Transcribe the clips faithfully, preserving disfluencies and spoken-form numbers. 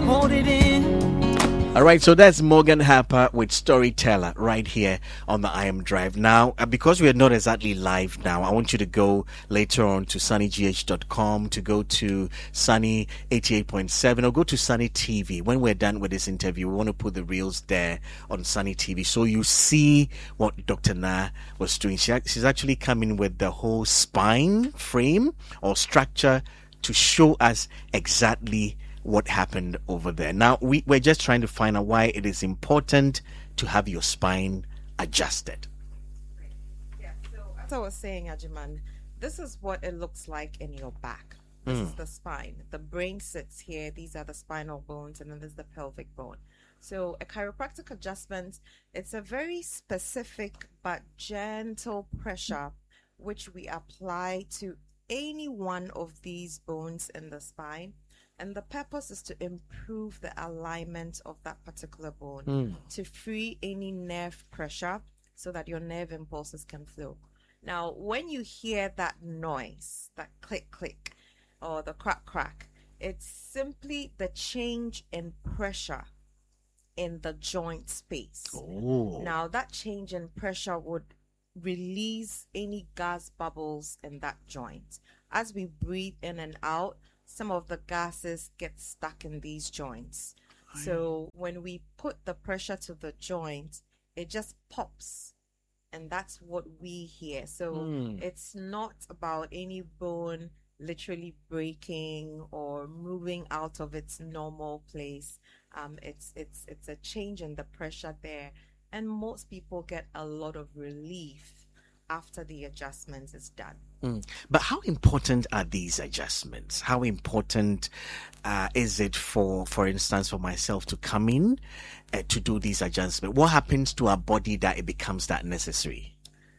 hold it in. All right, so that's Morgan Harper with Storyteller right here on the I Am Drive. Now, uh, because we are not exactly live now, I want you to go later on to sunny g h dot com, to go to Sunny eighty-eight point seven, or go to Sunny T V. When we're done with this interview, we want to put the reels there on Sunny T V so you see what Doctor Na was doing. She, she's actually coming with the whole spine frame or structure to show us exactly what happened over there. Now, we, we're just trying to find out why it is important to have your spine adjusted. Yeah, so as I was saying, Ajiman, this is what it looks like in your back. This mm. is the spine. The brain sits here. These are the spinal bones, and then there's the pelvic bone. So a chiropractic adjustment, it's a very specific but gentle pressure which we apply to any one of these bones in the spine. And the purpose is to improve the alignment of that particular bone, mm. to free any nerve pressure so that your nerve impulses can flow. Now, when you hear that noise, that click, click, or the crack, crack, it's simply the change in pressure in the joint space. Oh. Now, that change in pressure would release any gas bubbles in that joint. As we breathe in and out, some of the gases get stuck in these joints. So when we put the pressure to the joint, it just pops. And that's what we hear. So mm. it's not about any bone literally breaking or moving out of its normal place. Um, it's it's it's a change in the pressure there. And most people get a lot of relief after the adjustment is done. Mm. But how important are these adjustments? How important uh, is it for, for instance, for myself to come in uh, to do these adjustments? What happens to our body that it becomes that necessary?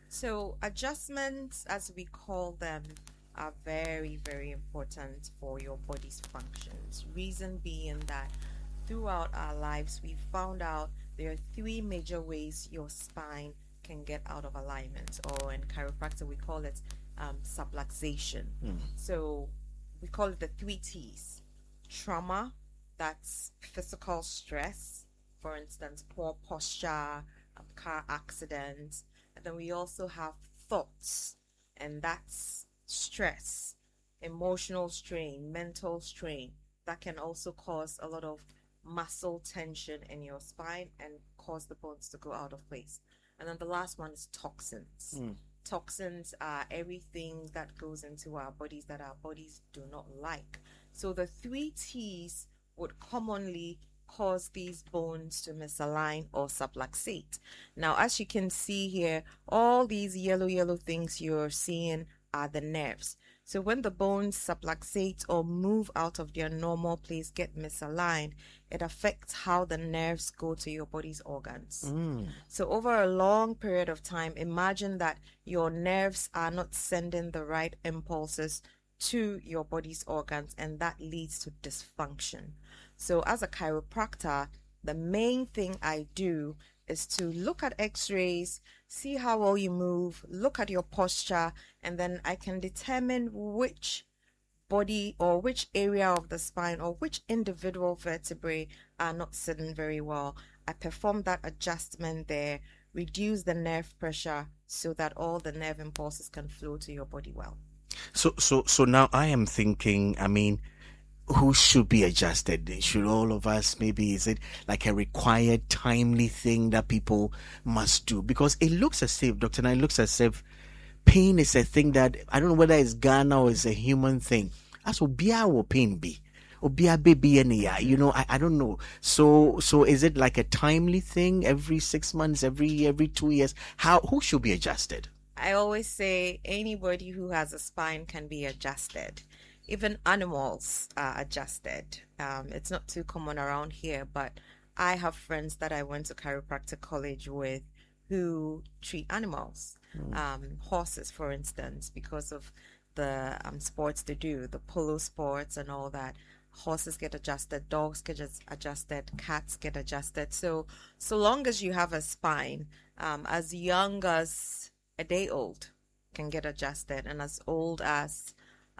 So adjustments, as we call them, are very, very important for your body's functions. Reason being that throughout our lives, we found out there are three major ways your spine can get out of alignment, or in chiropractic we call it um, subluxation. Mm. So we call it the three T's. Trauma, that's physical stress, for instance, poor posture, a car accident. And then we also have thoughts, and that's stress, emotional strain, mental strain. That can also cause a lot of muscle tension in your spine and cause the bones to go out of place. And then the last one is toxins. Mm. Toxins are everything that goes into our bodies that our bodies do not like. So the three T's would commonly cause these bones to misalign or subluxate. Now, as you can see here, all these yellow, yellow things you're seeing are the nerves. So when the bones subluxate or move out of their normal place, get misaligned, it affects how the nerves go to your body's organs. Mm. So over a long period of time, imagine that your nerves are not sending the right impulses to your body's organs, and that leads to dysfunction. So as a chiropractor, the main thing I do is to look at x-rays, see how well you move, look at your posture, and then I can determine which body or which area of the spine or which individual vertebrae are not sitting very well. I perform that adjustment there, reduce the nerve pressure so that all the nerve impulses can flow to your body well. So, so, so now I am thinking, I mean, who should be adjusted? Should all of us? Maybe is it like a required timely thing that people must do? Because it looks as if, Doctor Nai, it looks as if pain is a thing that, I don't know whether it's Ghana or it's a human thing. As obia will pain be. Obia baby any, you know, I, I don't know. So so is it like a timely thing every six months, every every two years? How who should be adjusted? I always say anybody who has a spine can be adjusted. Even animals are adjusted. Um, it's not too common around here, but I have friends that I went to chiropractic college with who treat animals, mm. um, horses, for instance, because of the um, sports they do, the polo sports and all that. Horses get adjusted, dogs get adjusted, cats get adjusted. So, so long as you have a spine, um, as young as a day old can get adjusted, and as old as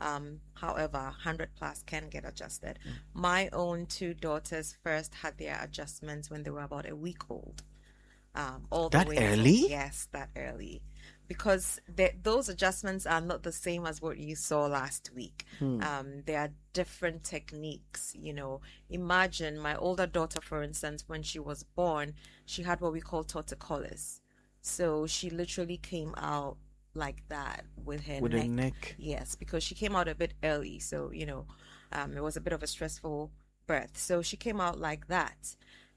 Um, however, one hundred plus can get adjusted. Mm. My own two daughters first had their adjustments when they were about a week old. Um, all the that way early? To, yes, that early. Because they, those adjustments are not the same as what you saw last week. Hmm. Um, there are different techniques. You know, imagine my older daughter, for instance, when she was born, she had what we call torticollis. So she literally came out like that with her with neck. Her neck. Yes, because she came out a bit early. So, you know, um, it was a bit of a stressful birth. So she came out like that.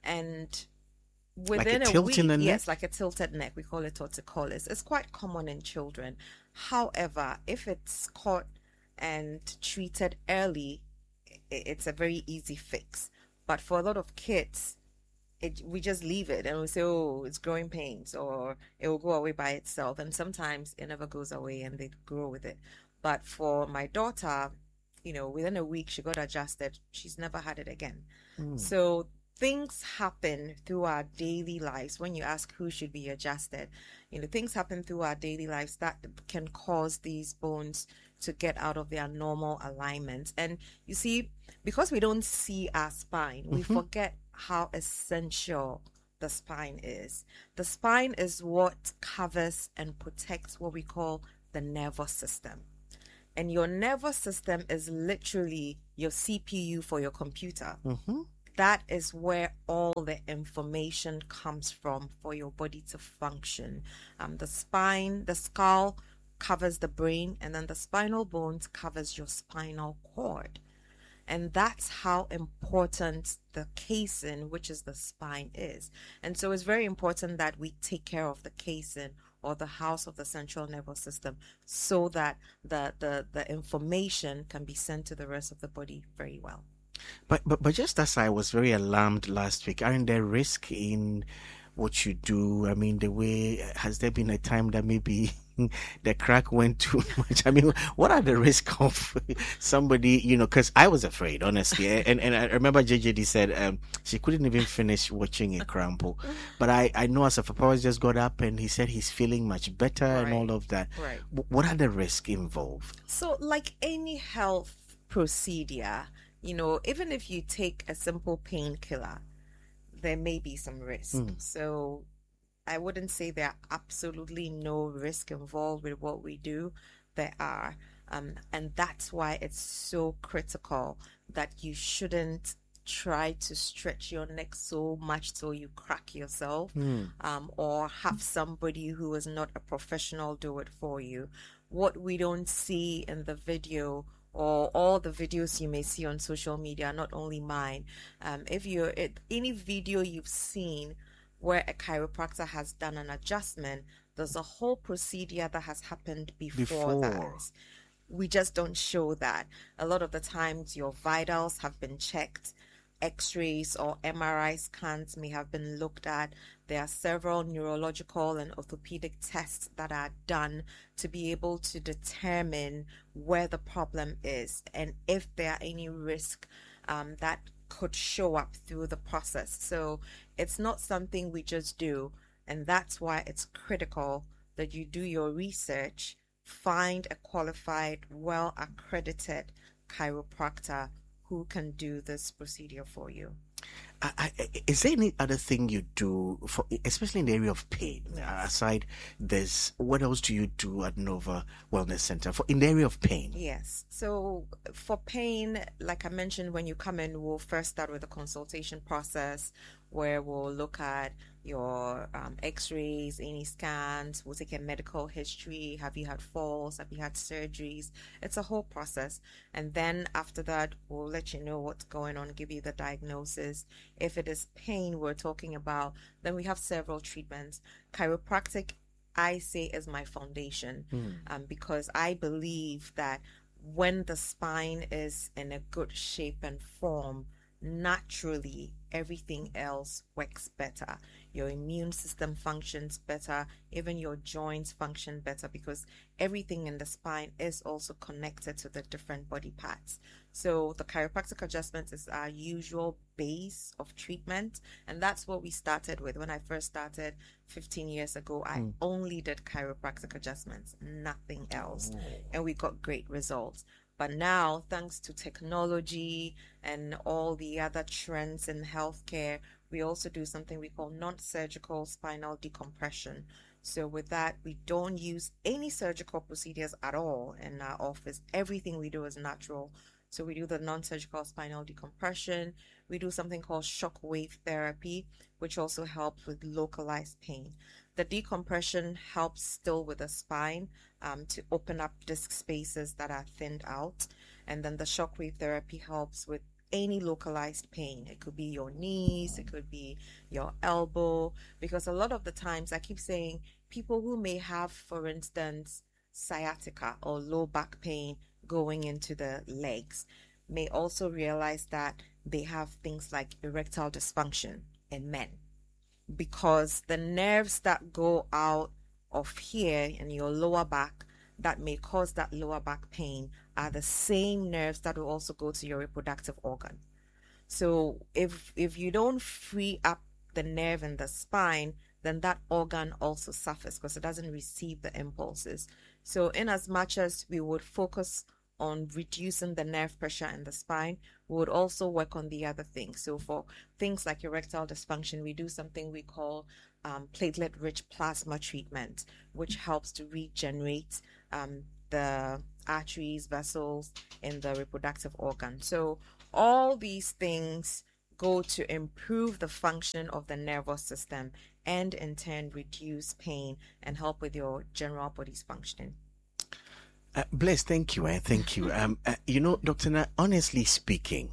And within like a, a tilt week, in the yes, neck? like a tilted neck. We call it torticollis. It's quite common in children. However, if it's caught and treated early, it's a very easy fix. But for a lot of kids, it, we just leave it and we say, oh, it's growing pains, or it will go away by itself. And sometimes it never goes away and they grow with it. But for my daughter, you know, within a week, she got adjusted. She's never had it again. Mm. So things happen through our daily lives. When you ask who should be adjusted, you know, things happen through our daily lives that can cause these bones to get out of their normal alignment. And you see, because we don't see our spine, mm-hmm. we forget how essential the spine is. The spine is what covers and protects what we call the nervous system. And your nervous system is literally your C P U for your computer. Mm-hmm. That is where all the information comes from for your body to function. Um, the spine, the skull covers the brain, and then the spinal bones covers your spinal cord. And that's how important the casing, which is the spine, is. And so it's very important that we take care of the casing or the house of the central nervous system so that the, the, the information can be sent to the rest of the body very well. But, but but just as I was very alarmed last week, aren't there risk in what you do? I mean, the way, has there been a time that maybe the crack went too much? I mean, what are the risks of somebody, you know, because I was afraid, honestly. And and I remember J J D said um, she couldn't even finish watching a crumple. But I, I know as Papa just got up and he said he's feeling much better right. and all of that. Right. What are the risks involved? So like any health procedure, you know, even if you take a simple painkiller, there may be some risk. Mm. So I wouldn't say there are absolutely no risk involved with what we do. There are. Um, and that's why it's so critical that you shouldn't try to stretch your neck so much so you crack yourself, mm. um, or have somebody who is not a professional do it for you. What we don't see in the video, or all the videos you may see on social media, not only mine. Um, if you're at any video you've seen where a chiropractor has done an adjustment, there's a whole procedure that has happened before, before that. We just don't show that. A lot of the times your vitals have been checked. X-rays or M R I scans may have been looked at. There are several neurological and orthopedic tests that are done to be able to determine where the problem is and if there are any risk um, that could show up through the process. So it's not something we just do, and that's why it's critical that you do your research, find a qualified, well-accredited chiropractor who can do this procedure for you. I, I, is there any other thing you do, for, especially in the area of pain? Yes. Aside this, what else do you do at Nova Wellness Center for in the area of pain? Yes. So for pain, like I mentioned, when you come in, we'll first start with a consultation process where we'll look at your um, x-rays, any scans. We'll take a medical history. Have you had falls? Have you had surgeries? It's a whole process. And then after that, we'll let you know what's going on, give you the diagnosis. If it is pain we're talking about, then we have several treatments. Chiropractic, I say, is my foundation, mm. um, because I believe that when the spine is in a good shape and form, naturally everything else works better. Your immune system functions better, even your joints function better, because everything in the spine is also connected to the different body parts. So the chiropractic adjustment is our usual base of treatment, and that's what we started with. When I first started fifteen years ago, I mm. only did chiropractic adjustments, nothing else, oh. and we got great results. But now, thanks to technology and all the other trends in healthcare, we also do something we call non-surgical spinal decompression. So with that, we don't use any surgical procedures at all in our office. Everything we do is natural. So we do the non-surgical spinal decompression. We do something called shock wave therapy, which also helps with localized pain. The decompression helps still with the spine um, to open up disc spaces that are thinned out. And then the shock wave therapy helps with any localized pain. It could be your knees, it could be your elbow, because a lot of the times I keep saying people who may have, for instance, sciatica or low back pain going into the legs may also realize that they have things like erectile dysfunction in men, because the nerves that go out of here in your lower back that may cause that lower back pain are the same nerves that will also go to your reproductive organ. So if if you don't free up the nerve in the spine, then that organ also suffers because it doesn't receive the impulses. So in as much as we would focus on reducing the nerve pressure in the spine, we would also work on the other things. So for things like erectile dysfunction, we do something we call um, platelet-rich plasma treatment, which helps to regenerate um, the arteries, vessels in the reproductive organ. So all these things go to improve the function of the nervous system and in turn reduce pain and help with your general body's functioning. Uh, Bless, thank you. Uh, thank you. Um, uh, you know, Doctor Na, honestly speaking,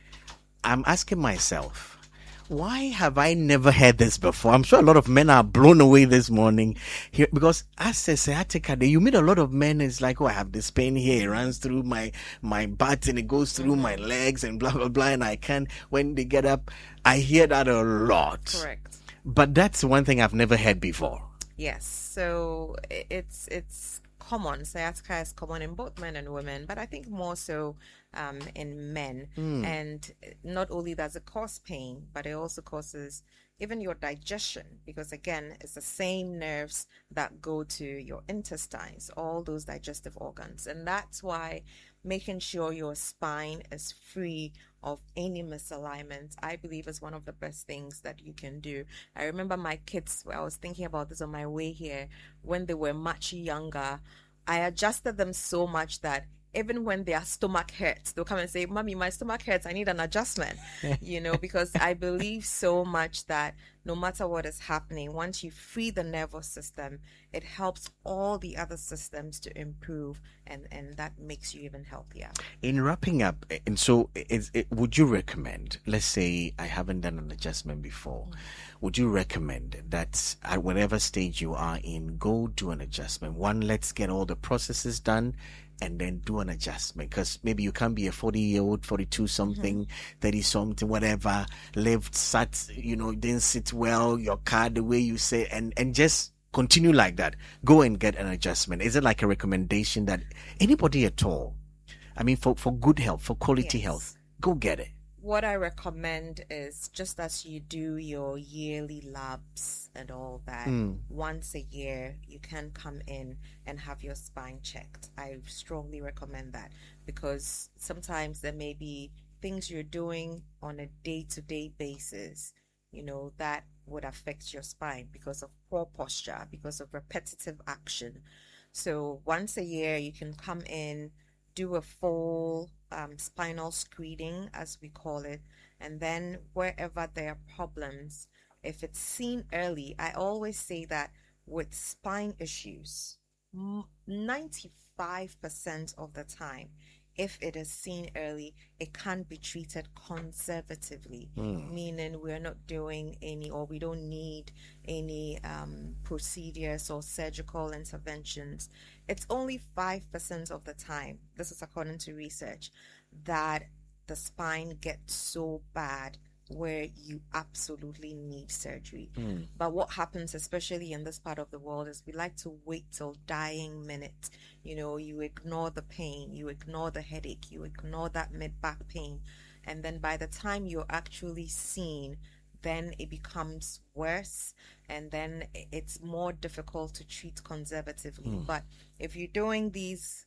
I'm asking myself, why have I never heard this before? I'm sure a lot of men are blown away this morning here because as a sciatica, you meet a lot of men. It's like, oh, I have this pain here. It runs through my, my butt and it goes through mm-hmm. my legs and blah, blah, blah. And I can't, when they get up, I hear that a lot. Correct. But that's one thing I've never heard before. Yes. So it's, it's, common. Sciatica is common in both men and women, but I think more so um, in men. Mm. And not only does it cause pain, but it also causes even your digestion, because again, it's the same nerves that go to your intestines, all those digestive organs. And that's why making sure your spine is free of any misalignment, I believe, is one of the best things that you can do. I remember my kids, I was thinking about this on my way here, when they were much younger, I adjusted them so much that even when their stomach hurts, they'll come and say, Mommy, my stomach hurts, I need an adjustment, you know, because I believe so much that no matter what is happening, once you free the nervous system, it helps all the other systems to improve, and, and that makes you even healthier. In wrapping up, and so is, it, would you recommend, let's say I haven't done an adjustment before, mm-hmm. would you recommend that at whatever stage you are in, go do an adjustment? One, let's get all the processes done, and then do an adjustment, because maybe you can't be a forty year old, forty-two something, mm-hmm. thirty something, whatever, lived, sat, you know, didn't sit well, your car, the way you say, and, and just continue like that. Go and get an adjustment. Is it like a recommendation that anybody at all, I mean, for, for good health, for quality yes. health, go get it? What I recommend is just as you do your yearly labs and all that, mm. once a year you can come in and have your spine checked. I strongly recommend that, because sometimes there may be things you're doing on a day-to-day basis, you know, that would affect your spine because of poor posture, because of repetitive action. So once a year you can come in, do a full um, spinal screening, as we call it, and then wherever there are problems, if it's seen early, I always say that with spine issues, ninety-five percent of the time, if it is seen early, it can be treated conservatively, mm. meaning we're not doing any, or we don't need any um, procedures or surgical interventions. It's only five percent of the time, this is according to research, that the spine gets so bad where you absolutely need surgery. Mm. But what happens, especially in this part of the world, is we like to wait till dying minute. You know, you ignore the pain, you ignore the headache, you ignore that mid-back pain. And then by the time you're actually seen, then it becomes worse, and then it's more difficult to treat conservatively. Mm. But if you're doing these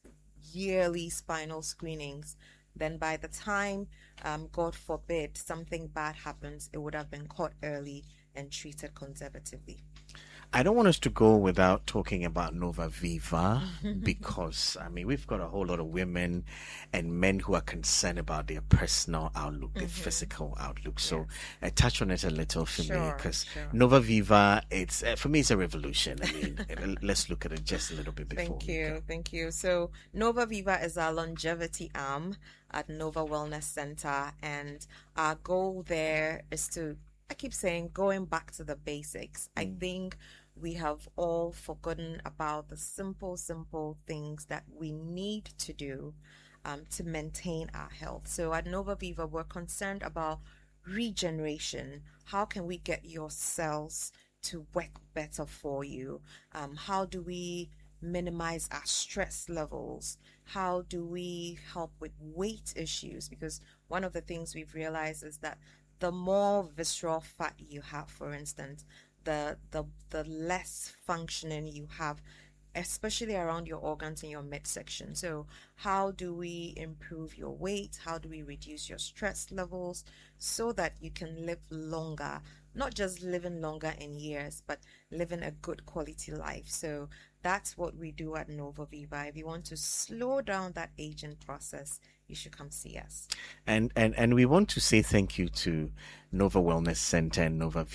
yearly spinal screenings, then by the time, um, God forbid, something bad happens, it would have been caught early and treated conservatively. I don't want us to go without talking about Nova Viva because, I mean, we've got a whole lot of women and men who are concerned about their personal outlook, their Mm-hmm. physical outlook. So Yes. uh, touch on it a little for me Sure, because sure. Nova Viva, it's uh, for me, it's a revolution. I mean, uh, let's look at it just a little bit before Thank we you, go. thank you. So Nova Viva is our longevity arm at Nova Wellness Center, and our goal there is to, I keep saying, going back to the basics. I think we have all forgotten about the simple, simple things that we need to do um, to maintain our health. So at Nova Viva, we're concerned about regeneration. How can we get your cells to work better for you? Um, how do we minimize our stress levels? How do we help with weight issues? Because one of the things we've realized is that the more visceral fat you have, for instance, the the the less functioning you have, especially around your organs in your midsection. So how do we improve your weight? How do we reduce your stress levels so that you can live longer? Not just living longer in years, but living a good quality life. So that's what we do at Nova Viva. If you want to slow down that aging process, you should come see us. And, and, and we want to say thank you to Nova Wellness Center and Nova